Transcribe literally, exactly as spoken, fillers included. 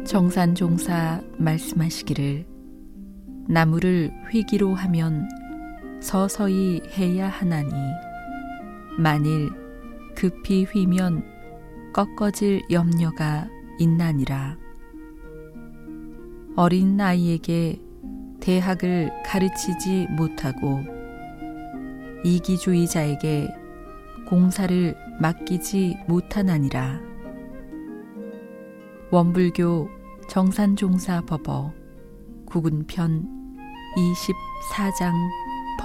정산종사 말씀하시기를 나무를 휘기로 하면 서서히 해야 하나니 만일 급히 휘면 꺾어질 염려가 있나니라. 어린 아이에게 대학을 가르치지 못하고 이기주의자에게 공사를 맡기지 못하나니라. 원불교 정산종사 법어 구군편 이십사 장